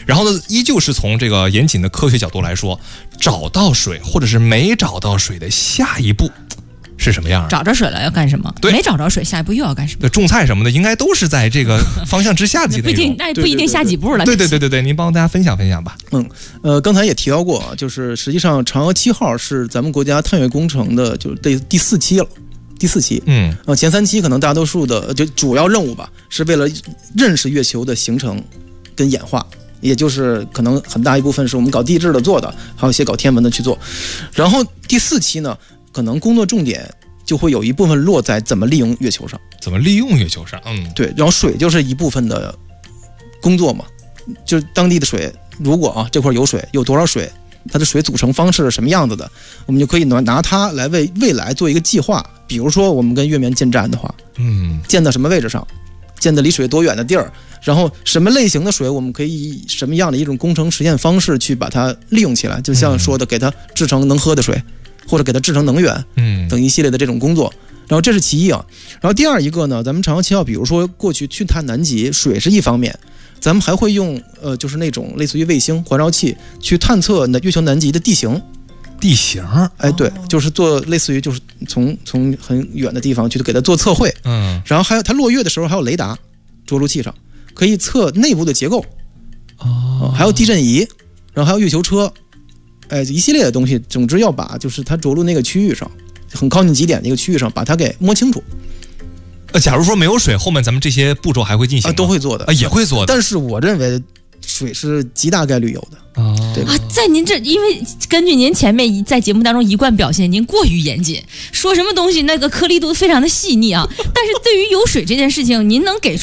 然后呢，依旧是从这个严谨的科学角度来说，找到水或者是没找到水的下一步是什么样？ 找着水了要干什么？对，没找着水，下一步又要干什么？ 对，种菜什么的，应该都是在这个方向之下的不一定，那不一定下几步了。 对，您帮大家分享分享吧。 刚才也提到过，就是实际上嫦娥7号是咱们国家探月工程的就是第4期了。第4期，前3期可能大多数的就主要任务吧，是为了认识月球的形成跟演化，也就是可能很大一部分是我们搞地质的做的，还有一些搞天文的去做。然后第4期呢，可能工作重点就会有一部分落在怎么利用月球上。 怎么利用月球上？ 对，然后水就是一部分的工作嘛，就是当地的水，如果这块有水，有多少水，它的水组成方式是什么样子的，我们就可以拿它来为未来做一个计划。比如说我们跟月面建站的话，建到什么位置上，建的离水多远的地儿，然后什么类型的水，我们可以以什么样的一种工程实验方式去把它利用起来，就像说的给它制成能喝的水，或者给它制成能源，等一系列的这种工作。然后这是其一啊。然后第二一个呢，咱们嫦娥7号，比如说过去去探南极，水是一方面，咱们还会用就是那种类似于卫星环绕器去探测月球南极的地形。对，就是做类似于就是从很远的地方去给它做测绘，然后还有它落月的时候还有雷达着陆器上可以测内部的结构，还有地震仪，然后还有月球车，一系列的东西。总之要把就是它着陆那个区域上，很靠近极点的一个区域上，把它给摸清楚。 假如说没有水，后面咱们这些步骤还会进行吗？ 都会做的， 也会做的。 但是我认为水是极大概率有的。对吧？ 在您这，因为根据您前面在节目当中一贯表现，您过于严谨，说什么东西那个颗粒度非常的细腻啊。但是对于有水这件事情，您能给出